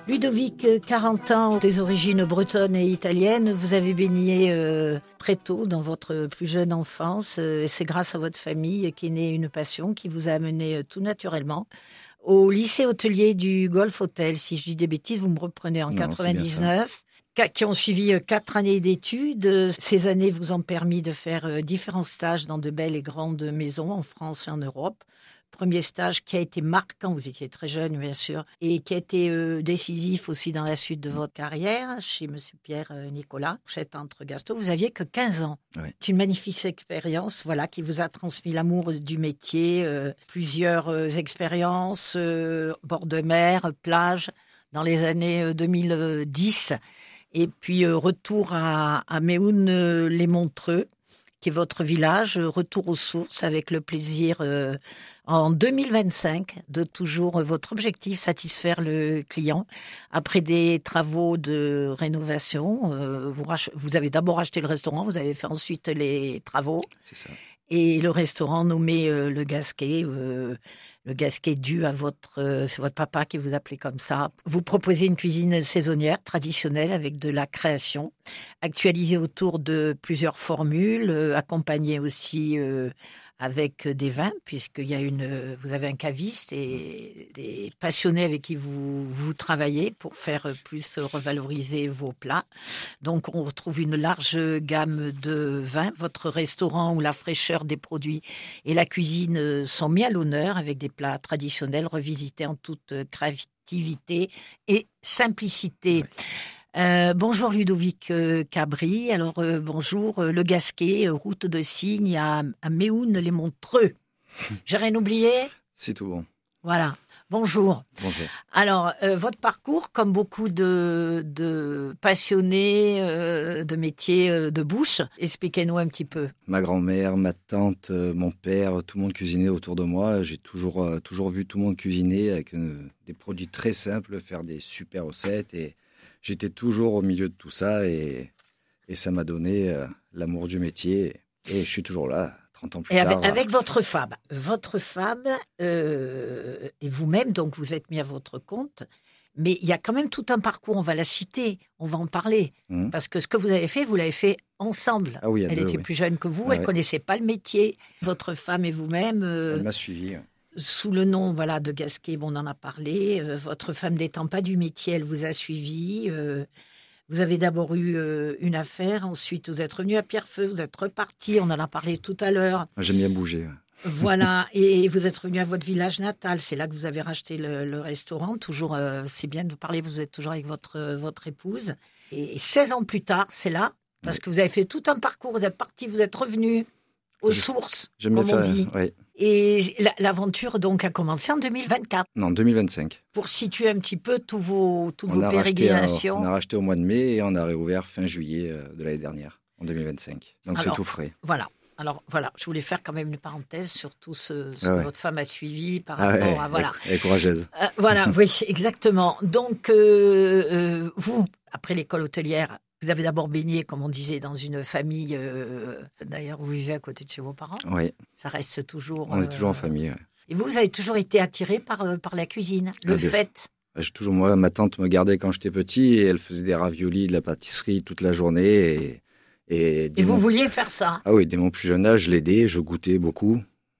Ludovic, 40 ans, des origines bretonnes et italiennes. Vous avez baigné très tôt dans votre plus jeune enfance. C'est grâce à votre famille qu'est née une passion qui vous a amené tout naturellement au lycée hôtelier du Golf Hotel. Si je dis des bêtises, vous me reprenez en 99. Qui ont suivi 4 années d'études. Ces années vous ont permis de faire différents stages dans de belles et grandes maisons en France et en Europe. Premier stage qui a été marquant, vous étiez très jeune bien sûr, et qui a été décisif aussi dans la suite de votre carrière, chez Monsieur Pierre Nicolas, chez Entre Gasto. Vous aviez que 15 ans. Oui. C'est une magnifique expérience, voilà, qui vous a transmis l'amour du métier, plusieurs expériences, bord de mer, plage, dans les années 2010. Et puis retour à Méhoun-les-Montreux, qui est votre village, retour aux sources avec le plaisir en 2025 de toujours votre objectif, satisfaire le client. Après des travaux de rénovation, vous avez d'abord acheté le restaurant, vous avez fait ensuite les travaux. C'est ça. Et le restaurant nommé Le Gasquet, le Gasquet dû à c'est votre papa qui vous appelait comme ça. Vous proposez une cuisine saisonnière, traditionnelle, avec de la création, actualisée autour de plusieurs formules, accompagnée aussi avec des vins, puisqu'il y a vous avez un caviste et des passionnés avec qui vous travaillez pour faire plus revaloriser vos plats. Donc, on retrouve une large gamme de vins. Votre restaurant où la fraîcheur des produits et la cuisine sont mis à l'honneur avec des plats traditionnels revisités en toute créativité et simplicité. Bonjour Ludovic Cabri. Alors bonjour Le Gasquet, route de Signe à Méhoun-les-Montreux. J'ai rien oublié ? C'est tout bon. Voilà. Bonjour. Bonjour. Alors votre parcours, comme beaucoup de passionnés de métier de bouche, expliquez-nous un petit peu. Ma grand-mère, ma tante, mon père, tout le monde cuisinait autour de moi. J'ai toujours vu tout le monde cuisiner avec des produits très simples, faire des super recettes et j'étais toujours au milieu de tout ça et ça m'a donné l'amour du métier. Et je suis toujours là, 30 ans plus tard. Avec votre femme et vous-même, donc vous êtes mis à votre compte. Mais il y a quand même tout un parcours, on va la citer, on va en parler. Parce que ce que vous l'avez fait ensemble. Ah oui, elle était plus jeune que vous, elle ne connaissait pas le métier. Votre femme et vous-même... elle m'a suivi. Sous le nom de Gasquet, on en a parlé. Votre femme n'étant pas du métier, elle vous a suivi. Vous avez d'abord eu une affaire, ensuite vous êtes revenu à Pierrefeu, vous êtes reparti, on en a parlé tout à l'heure. J'aime bien bouger. Voilà, et vous êtes revenu à votre village natal, c'est là que vous avez racheté le restaurant. Toujours, c'est bien de parler, vous êtes toujours avec votre épouse. Et 16 ans plus tard, c'est là, parce que vous avez fait tout un parcours, vous êtes parti, vous êtes revenu aux sources, comme on dit. Oui. Et l'aventure donc a commencé en 2024. Non, 2025. Pour situer un petit peu toutes vos pérégrinations. On a racheté au mois de mai et on a réouvert fin juillet de l'année dernière, en 2025. Donc c'est tout frais. Voilà. Alors voilà, je voulais faire quand même une parenthèse sur tout ce que votre femme a suivi par rapport à... Voilà. Elle est courageuse. Voilà, oui, exactement. Donc vous, après l'école hôtelière, vous avez d'abord baigné, comme on disait, dans une famille. D'ailleurs, vous vivez à côté de chez vos parents. Oui. Ça reste toujours... On est toujours en famille, oui. Et vous avez toujours été attiré par la cuisine, le fait. Moi, ma tante me gardait quand j'étais petit et elle faisait des raviolis, de la pâtisserie toute la journée. Et vous vouliez faire ça ? Ah oui, dès mon plus jeune âge, je l'aidais, je goûtais beaucoup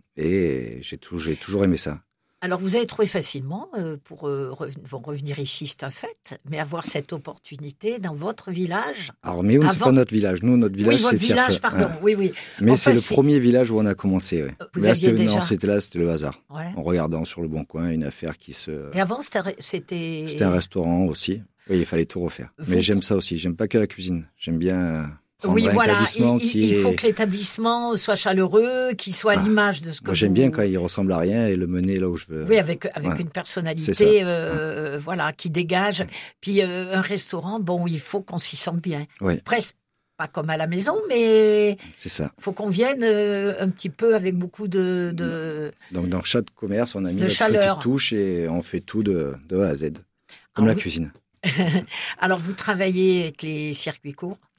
et j'ai toujours aimé ça. Alors, vous avez trouvé facilement, pour revenir ici, c'est un fait, mais avoir cette opportunité dans votre village. Alors, Méhoun, c'est pas notre village. Nous, notre village, c'est Pierrefeu. Oui, votre village, pardon. Oui. Mais c'est le premier village où on a commencé. Ouais. Vous aviez déjà... Non, c'était le hasard. Ouais. En regardant sur le Bon Coin une affaire qui se... Et avant, c'était... C'était un restaurant aussi. Oui, il fallait tout refaire. Mais j'aime ça aussi. J'aime pas que la cuisine. J'aime bien... Oui, voilà, il faut que l'établissement soit chaleureux, qu'il soit à l'image de ce que moi, j'aime bien quand il ressemble à rien et le mener là où je veux. Oui, avec une personnalité voilà, qui dégage. Puis un restaurant, il faut qu'on s'y sente bien. Oui. Presque pas comme à la maison, mais c'est ça. Il faut qu'on vienne un petit peu avec beaucoup de... Donc dans chaque commerce, on a mis notre petite touche et on fait tout de A à Z, comme la cuisine. Alors vous travaillez avec les circuits courts.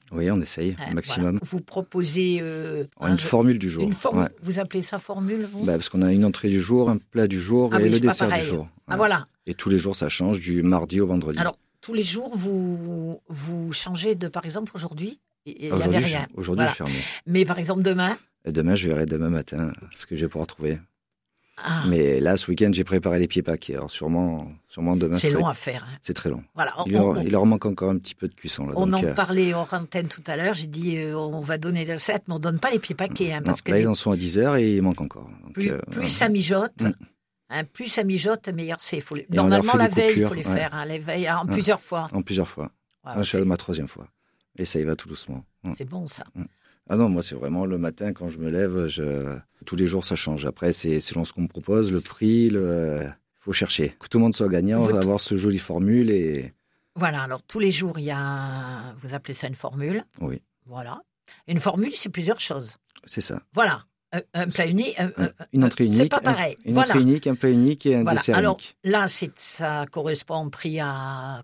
Oui, on essaye, au maximum. Voilà. Vous proposez... Une formule du jour. Ouais. Vous appelez ça formule, vous? Parce qu'on a une entrée du jour, un plat du jour et le dessert du jour. Ah, voilà. Et tous les jours, ça change du mardi au vendredi. Alors, tous les jours, vous changez de, par exemple, aujourd'hui, il n'y avait rien. Aujourd'hui, je suis fermé. Mais par exemple, demain? Et demain, je verrai demain matin ce que je vais pouvoir trouver. Ah. Mais là, ce week-end, j'ai préparé les pieds paquets. Alors sûrement demain. C'est long à faire. Hein. C'est très long. Voilà. Il leur manque encore un petit peu de cuisson. Là, on en parlait hors antenne tout à l'heure. J'ai dit on va donner des recettes, mais on ne donne pas les pieds paquets. Hein, parce là, ils en sont à 10h et il manque encore. Donc, plus ça mijote, plus ça mijote, meilleur c'est. Normalement, la veille, il faut les faire. Hein, la veille, en plusieurs fois. En plusieurs fois. Voilà, je suis à ma 3e fois. Et ça y va tout doucement. C'est bon, ça. Ah non, moi, c'est vraiment le matin, quand je me lève, tous les jours, ça change. Après, c'est selon ce qu'on me propose, le prix, il faut chercher. Que tout le monde soit gagnant, on va avoir ce joli formule. Et... Voilà, alors tous les jours, il y a... Vous appelez ça une formule? Oui. Voilà. Une formule, c'est plusieurs choses. C'est ça. Un plat unique. Une entrée unique. C'est pas pareil. Une entrée unique, un plat unique et un dessert alors, unique. Là, ça correspond en prix à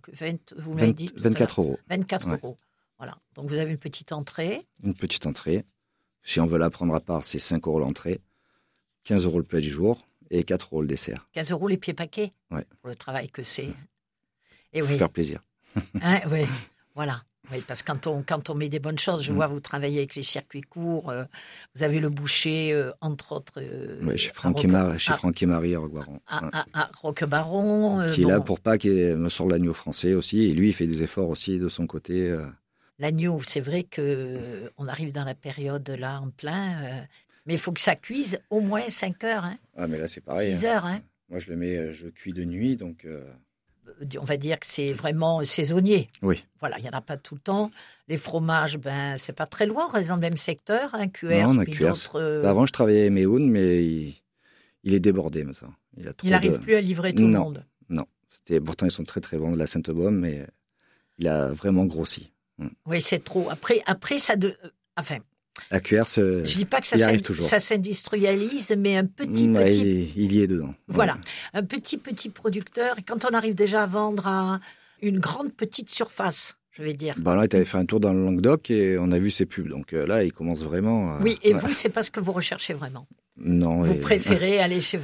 24 euros. 24 euros. Voilà. Donc, vous avez une petite entrée. Une petite entrée. Si on veut la prendre à part, c'est 5 euros l'entrée, 15 euros le plat du jour et 4 euros le dessert. 15 euros les pieds paquets? Oui. Pour le travail que c'est. Et oui. Faire plaisir. Hein, oui, voilà. Oui, parce que quand on met des bonnes choses, je vois vous travaillez avec les circuits courts, vous avez le boucher, entre autres. Oui, chez Franck et Marie à Roquebaron. À Roquebaron. Qui est là pour pas qu'il me sorte l'agneau français aussi. Et lui, il fait des efforts aussi de son côté. L'agneau, c'est vrai qu'on arrive dans la période là en plein, mais il faut que ça cuise au moins 5 heures. Hein. Ah, mais là, c'est pareil. 6 heures. Hein. Moi, je cuis de nuit, donc... On va dire que c'est vraiment saisonnier. Oui. Voilà, il n'y en a pas tout le temps. Les fromages, c'est pas très loin, on reste dans le même secteur. Hein, QRS, non, on a QRS. Avant, je travaillais à Meoun, mais il est débordé maintenant. Il n'arrive plus à livrer tout le monde. Non, pourtant ils sont très très bons de la Sainte-Baume, mais il a vraiment grossi. Oui, c'est trop. Après ça enfin. À QRS, je dis pas que ça s'industrialise, mais un petit. Il y est dedans. Voilà, un petit producteur. Et quand on arrive déjà à vendre à une grande petite surface, je vais dire. Là, tu avais fait un tour dans le Languedoc et on a vu ses pubs. Donc là, il commence vraiment. Oui, et vous, c'est pas ce que vous recherchez vraiment. Non. Vous préférez aller chez.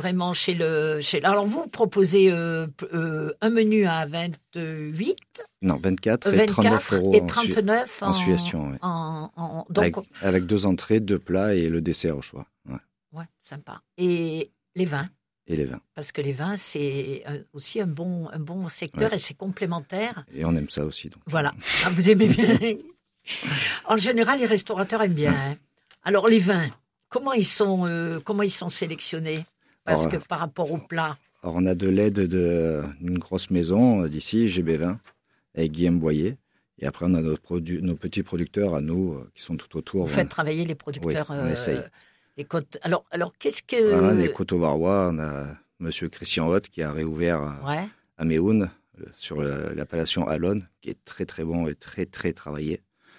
Alors vous proposez un menu à 28. Non, 24 et 39 euros et 39 en suggestion. Donc, avec 2 entrées, 2 plats et le dessert au choix. Ouais, sympa. Et les vins. Et les vins. Parce que les vins, c'est aussi un bon secteur et c'est complémentaire. Et on aime ça aussi. Donc. Voilà. Vous aimez bien. En général, les restaurateurs aiment bien. Hein. Alors, les vins, comment ils sont sélectionnés? Parce que par rapport au plat. Alors, on a de l'aide d'une grosse maison d'ici, GB20, avec Guillaume Boyer. Et après, on a nos petits producteurs à nous qui sont tout autour. Vous faites travailler les producteurs. Oui, on essaye. Les côtes. Alors, qu'est-ce que... Voilà, les côtes au Varois, on a Monsieur Christian Hoth qui a réouvert à Méhoun, sur l'appellation Alonne, qui est très très bon et très très travaillé.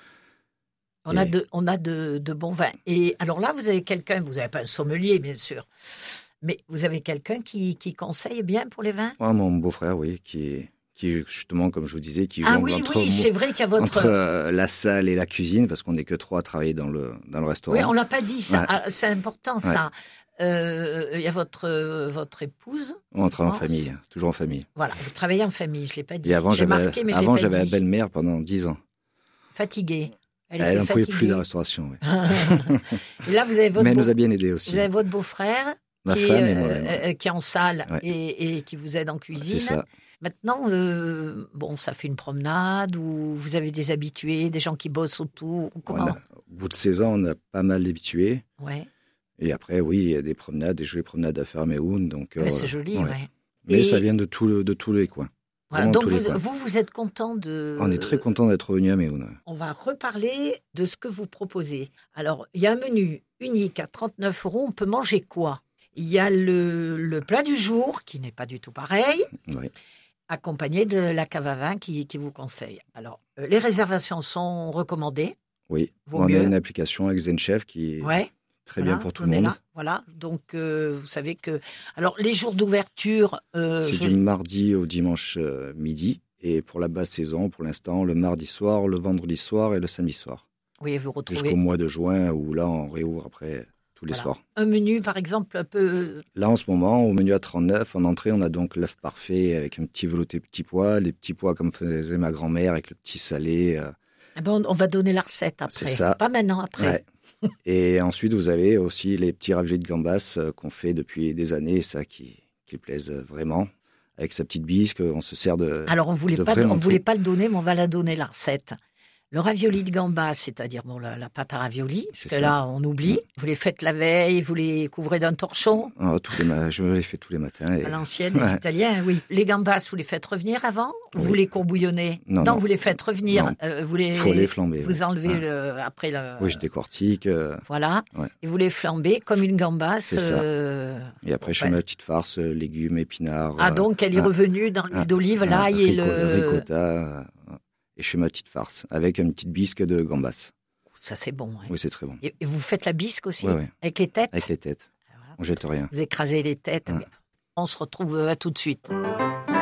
On a de bons vins. Et alors là, vous avez quelqu'un, vous n'avez pas un sommelier, bien sûr, mais vous avez quelqu'un qui conseille bien pour les vins? Mon beau-frère, oui, qui justement, comme je vous disais, qui jongle c'est vrai qu'il y a entre la salle et la cuisine, parce qu'on n'est que 3 à travailler dans le restaurant. Oui, on l'a pas dit, ça. Ouais. C'est important, ça. Il y a votre épouse. On travaille en famille, toujours en famille. Voilà, vous travaillez en famille, je ne l'ai pas dit. Et avant, j'avais la belle-mère pendant 10 ans. Fatiguée. Elle n'en pouvait plus de la restauration. Oui. Et là, vous avez Mais elle nous a bien aidés aussi. Vous avez votre beau-frère Ma femme et moi-même. Qui est en salle et qui vous aide en cuisine. C'est ça. Maintenant, ça fait une promenade où vous avez des habitués, des gens qui bossent autour. Comment au bout de 16 ans, on a pas mal d'habitués. Ouais. Et après, oui, il y a des promenades, des jolies promenades à faire à Méhoun. C'est joli, oui. Mais ça vient de tous les coins. Voilà, donc vous êtes content de... On est très content d'être venu à Méhoun. On va reparler de ce que vous proposez. Alors, il y a un menu unique à 39 €. On peut manger quoi? Il y a le plat du jour, qui n'est pas du tout pareil, accompagné de la cave à vin qui vous conseille. Alors, les réservations sont recommandées. Oui, on a une application avec ZenChef qui est très bien pour tout le monde. Voilà, donc vous savez que... Alors, les jours d'ouverture... c'est du mardi au dimanche midi Et pour la basse saison, pour l'instant, le mardi soir, le vendredi soir et le samedi soir. Oui, vous retrouvez. Jusqu'au mois de juin, où là, on réouvre après tous les soirs. Un menu, par exemple, un peu... Là, en ce moment, au menu à 39, en entrée, on a donc l'œuf parfait avec un petit velouté petits pois, les petits pois comme faisait ma grand-mère avec le petit salé. Ah ben, on va donner la recette après. C'est ça. Pas maintenant, après. Ouais. Et ensuite, vous avez aussi les petits raviolis de gambas qu'on fait depuis des années, ça qui plaisent vraiment. Avec sa petite bisque, on se sert de. Alors, on voulait pas le donner, mais on va la donner, la recette. Le ravioli de gambas, c'est-à-dire la pâte à ravioli, parce que là, on oublie. Vous les faites la veille, vous les couvrez d'un torchon. Je les fais tous les matins. À l'ancienne, les Italiens, oui. Les gambas, vous les faites revenir avant ou vous les courbouillonnez? Non, vous les faites revenir. Faut les flamber. Vous enlevez après Oui, je décortique. Voilà. Ouais. Et vous les flambez comme une gambasse. C'est ça. Et après, je fais ma petite farce, légumes, épinards. Ah, donc elle est revenue dans l'huile d'olive, l'ail et le... ricotta. Et je fais ma petite farce avec une petite bisque de gambas. Ça, c'est bon. Oui, c'est très bon. Et vous faites la bisque aussi? Oui. Avec les têtes? Avec les têtes. Voilà. On jette rien. Vous écrasez les têtes. On se retrouve à tout de suite.